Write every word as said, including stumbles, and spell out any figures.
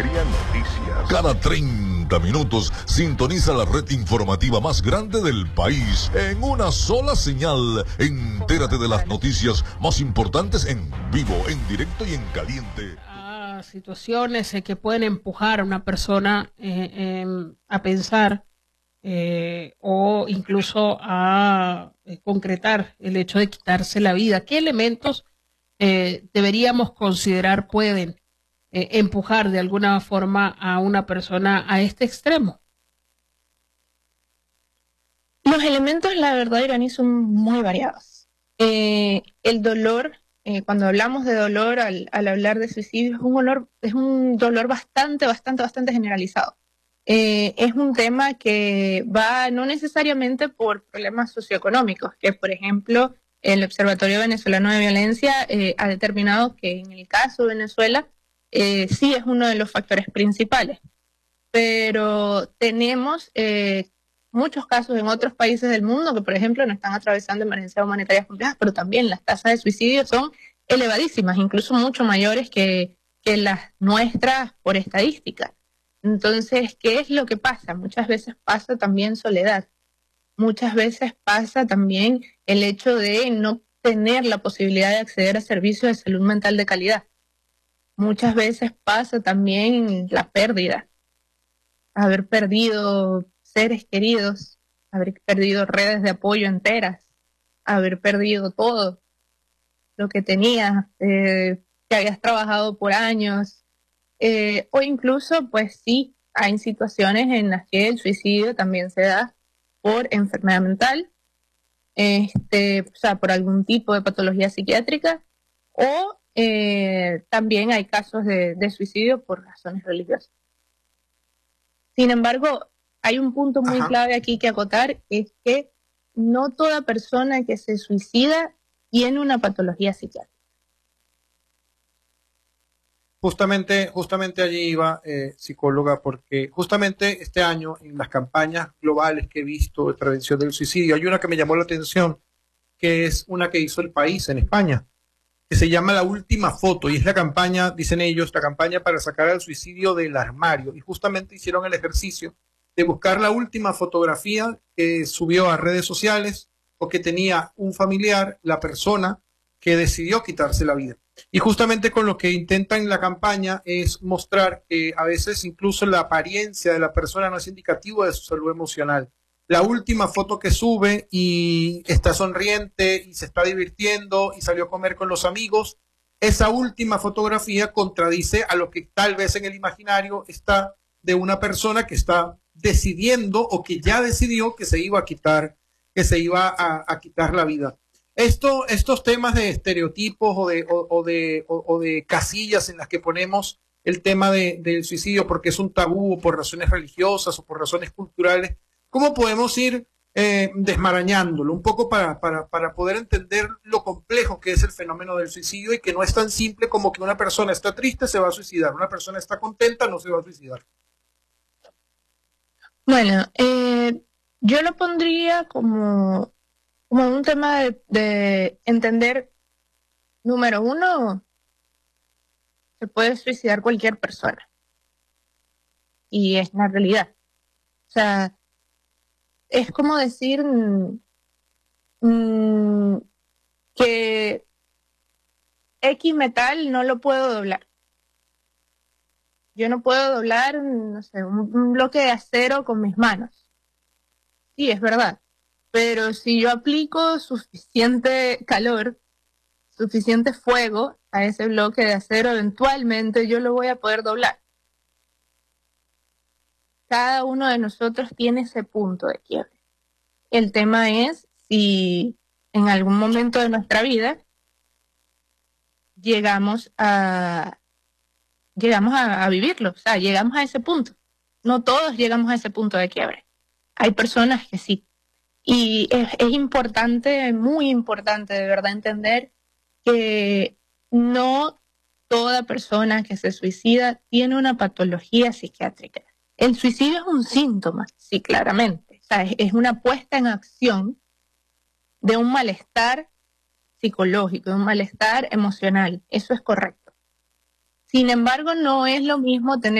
Alegría Noticias. Cada treinta minutos sintoniza la red informativa más grande del país en una sola señal. Entérate de las noticias más importantes en vivo, en directo y en caliente. A situaciones eh, que pueden empujar a una persona eh, eh, a pensar eh, o incluso a eh, concretar el hecho de quitarse la vida. ¿Qué elementos eh, deberíamos considerar pueden eh, empujar de alguna forma a una persona a este extremo? Los elementos, la verdad, Irani, son muy variados. Eh, el dolor, eh, cuando hablamos de dolor al, al hablar de suicidio, es un dolor, es un dolor bastante, bastante, bastante generalizado. Eh, es un tema que va no necesariamente por problemas socioeconómicos, que por ejemplo el Observatorio Venezolano de Violencia eh, ha determinado que en el caso de Venezuela eh, sí es uno de los factores principales, pero tenemos eh, muchos casos en otros países del mundo que por ejemplo no están atravesando emergencias humanitarias complejas, pero también las tasas de suicidio son elevadísimas, incluso mucho mayores que, que las nuestras por estadística. Entonces, ¿qué es lo que pasa? Muchas veces pasa también soledad. Muchas veces pasa también el hecho de no tener la posibilidad de acceder a servicios de salud mental de calidad. Muchas veces pasa también la pérdida. Haber perdido seres queridos, haber perdido redes de apoyo enteras, haber perdido todo lo que tenías, eh, que habías trabajado por años. Eh, o incluso, pues sí, hay situaciones en las que el suicidio también se da por enfermedad mental, este, o sea, por algún tipo de patología psiquiátrica, o eh, también hay casos de, de suicidio por razones religiosas. Sin embargo, hay un punto muy Ajá. clave aquí que acotar, es que no toda persona que se suicida tiene una patología psiquiátrica. Justamente, justamente allí iba, eh, psicóloga, porque justamente este año en las campañas globales que he visto de prevención del suicidio, hay una que me llamó la atención, que es una que hizo el país en España, que se llama La Última Foto, y es la campaña, dicen ellos, la campaña para sacar al suicidio del armario, y justamente hicieron el ejercicio de buscar la última fotografía que subió a redes sociales o que tenía un familiar, la persona que decidió quitarse la vida. Y justamente con lo que intentan en la campaña es mostrar que a veces incluso la apariencia de la persona no es indicativo de su salud emocional. La última foto que sube y está sonriente y se está divirtiendo y salió a comer con los amigos, esa última fotografía contradice a lo que tal vez en el imaginario está de una persona que está decidiendo o que ya decidió que se iba a quitar, que se iba a, a quitar la vida. Esto, estos temas de estereotipos o de, o, o de, o, o de casillas en las que ponemos el tema de, del suicidio porque es un tabú por razones religiosas o por razones culturales, ¿cómo podemos ir eh, desmarañándolo un poco para, para, para poder entender lo complejo que es el fenómeno del suicidio y que no es tan simple como que una persona está triste, se va a suicidar, una persona está contenta, no se va a suicidar? Bueno, eh, yo lo pondría como... como un tema de, de entender, número uno, se puede suicidar cualquier persona. Y es la realidad. O sea, es como decir mmm, que X metal no lo puedo doblar. Yo no puedo doblar, no sé, un, un bloque de acero con mis manos. Sí, es verdad. Pero si yo aplico suficiente calor, suficiente fuego a ese bloque de acero, eventualmente yo lo voy a poder doblar. Cada uno de nosotros tiene ese punto de quiebre. El tema es si en algún momento de nuestra vida llegamos a, llegamos a, a vivirlo, o sea, llegamos a ese punto. No todos llegamos a ese punto de quiebre. Hay personas que sí. Y es, es importante, muy importante de verdad entender que no toda persona que se suicida tiene una patología psiquiátrica. El suicidio es un síntoma, sí, claramente. O sea, es, es una puesta en acción de un malestar psicológico, de un malestar emocional. Eso es correcto. Sin embargo, no es lo mismo tener